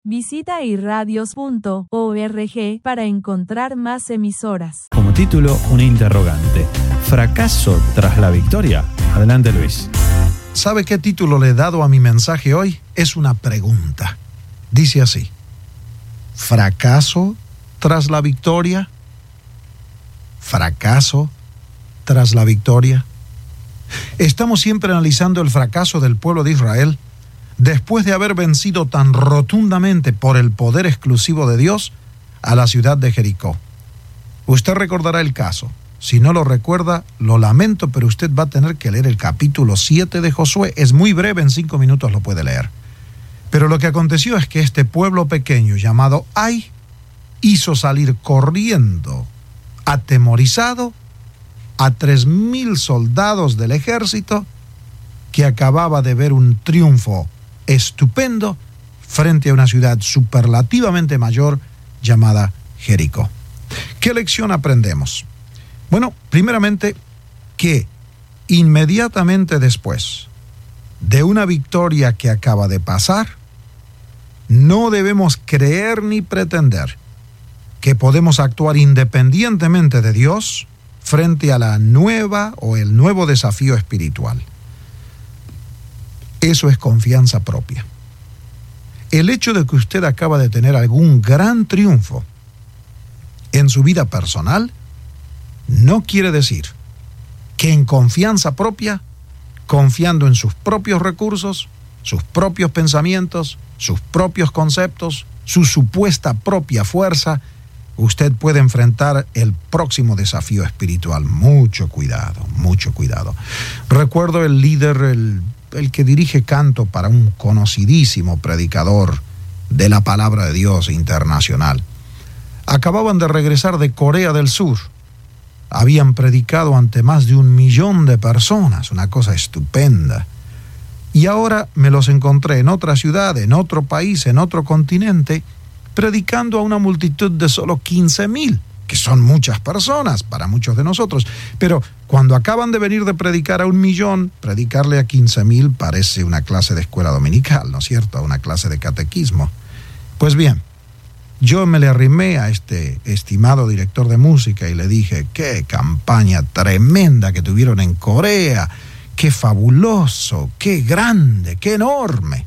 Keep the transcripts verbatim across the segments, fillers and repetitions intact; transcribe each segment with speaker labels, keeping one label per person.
Speaker 1: Visita irradios punto org para encontrar más emisoras.
Speaker 2: Como título, una interrogante. ¿Fracaso tras la victoria? Adelante, Luis.
Speaker 3: ¿Sabe qué título le he dado a mi mensaje hoy? Es una pregunta. Dice así: ¿fracaso tras la victoria? ¿Fracaso tras la victoria? Estamos siempre analizando el fracaso del pueblo de Israel después de haber vencido tan rotundamente por el poder exclusivo de Dios a la ciudad de Jericó. Usted recordará el caso. Si no lo recuerda, lo lamento, pero usted va a tener que leer el capítulo siete de Josué. Es muy breve, en cinco minutos lo puede leer. Pero lo que aconteció es que este pueblo pequeño llamado Ai hizo salir corriendo, atemorizado, a tres mil soldados del ejército que acababa de ver un triunfo estupendo frente a una ciudad superlativamente mayor llamada Jericó. ¿Qué lección aprendemos? Bueno, primeramente, que inmediatamente después de una victoria que acaba de pasar, no debemos creer ni pretender que podemos actuar independientemente de Dios frente a la nueva o el nuevo desafío espiritual. Eso es confianza propia. El hecho de que usted acaba de tener algún gran triunfo en su vida personal no quiere decir que en confianza propia, confiando en sus propios recursos, sus propios pensamientos, sus propios conceptos, su supuesta propia fuerza, usted puede enfrentar el próximo desafío espiritual. Mucho cuidado, mucho cuidado. Recuerdo el líder, el, el que dirige canto para un conocidísimo predicador de la palabra de Dios internacional. Acababan de regresar de Corea del Sur. Habían predicado ante más de un millón de personas, una cosa estupenda. Y ahora me los encontré en otra ciudad, en otro país, en otro continente, predicando a una multitud de solo quince mil, que son muchas personas para muchos de nosotros. Pero cuando acaban de venir de predicar a un millón, predicarle a quince mil parece una clase de escuela dominical, ¿no es cierto? Una clase de catequismo. Pues bien, yo me le arrimé a este estimado director de música y le dije: qué campaña tremenda que tuvieron en Corea, qué fabuloso, qué grande, qué enorme.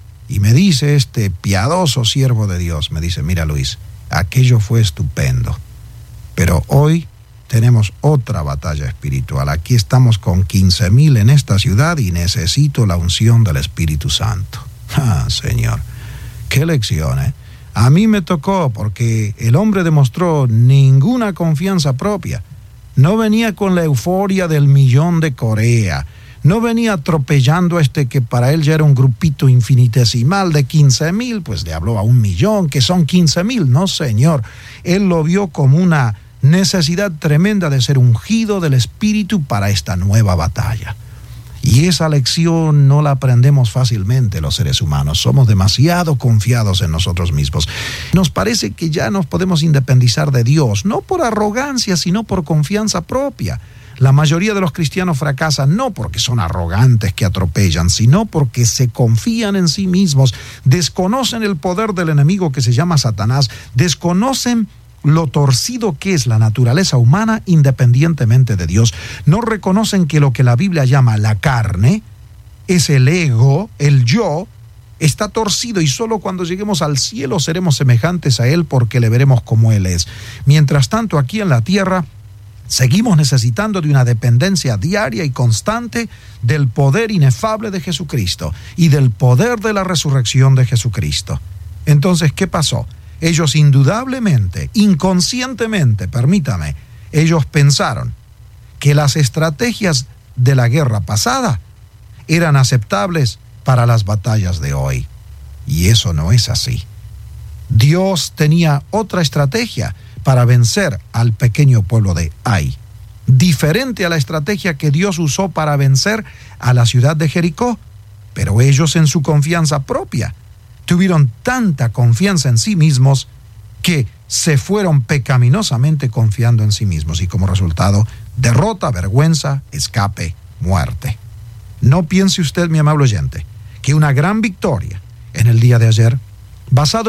Speaker 3: Y me dice este piadoso siervo de Dios, me dice: mira, Luis, aquello fue estupendo, pero hoy tenemos otra batalla espiritual. Aquí estamos con quince mil en esta ciudad y necesito la unción del Espíritu Santo. Ah, Señor, qué lección, ¿eh? A mí me tocó, porque el hombre demostró ninguna confianza propia. No venía con la euforia del millón de Corea. No venía atropellando a este que para él ya era un grupito infinitesimal de quince mil, pues le habló a un millón, que son quince mil. No, señor. Él lo vio como una necesidad tremenda de ser ungido del Espíritu para esta nueva batalla. Y esa lección no la aprendemos fácilmente los seres humanos. Somos demasiado confiados en nosotros mismos. Nos parece que ya nos podemos independizar de Dios, no por arrogancia, sino por confianza propia. La mayoría de los cristianos fracasan no porque son arrogantes que atropellan, sino porque se confían en sí mismos, desconocen el poder del enemigo que se llama Satanás, desconocen lo torcido que es la naturaleza humana independientemente de Dios. No reconocen que lo que la Biblia llama la carne es el ego, el yo, está torcido y solo cuando lleguemos al cielo seremos semejantes a Él porque le veremos como Él es. Mientras tanto, aquí en la tierra, seguimos necesitando de una dependencia diaria y constante del poder inefable de Jesucristo y del poder de la resurrección de Jesucristo. Entonces, ¿qué pasó? Ellos indudablemente, inconscientemente, permítame, ellos pensaron que las estrategias de la guerra pasada eran aceptables para las batallas de hoy. Y eso no es así. Dios tenía otra estrategia para vencer al pequeño pueblo de Ai, diferente a la estrategia que Dios usó para vencer a la ciudad de Jericó. Pero ellos, en su confianza propia, tuvieron tanta confianza en sí mismos que se fueron pecaminosamente confiando en sí mismos y como resultado, derrota, vergüenza, escape, muerte. No piense usted, mi amable oyente, que una gran victoria en el día de ayer, basado